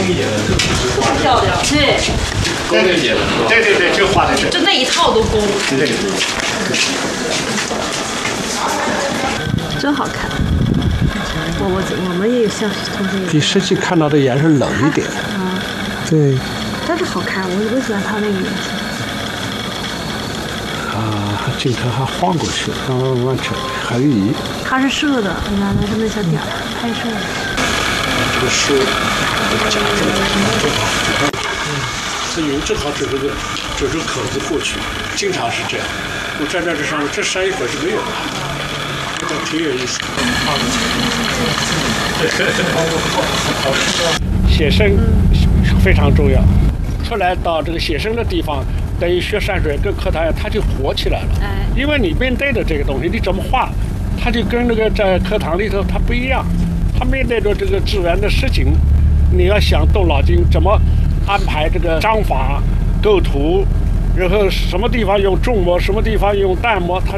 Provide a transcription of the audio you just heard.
漂亮，对。 对，就画在这。 就那一套都工。 对。 真好看。我们也像同学。 比实际看到的颜色冷一点。 啊。 对。 但是好看，我喜欢它那个颜色。 镜头还晃过去，完全还有移。 它是射的，你看它是那小点儿拍摄的。 这个书夹着，这云正好走这个口子过去，经常是这样。我站在这上面，这山一会儿是没有的，这挺有意思。写生非常重要，出来到这个写生的地方。等于学山水跟课堂它就活起来了，因为你面对的这个东西，你怎么画，它就跟那个在课堂里头它不一样。它面对着这个自然的事情，你要想动脑筋怎么安排这个章法、构图，然后什么地方用重墨，什么地方用淡墨，它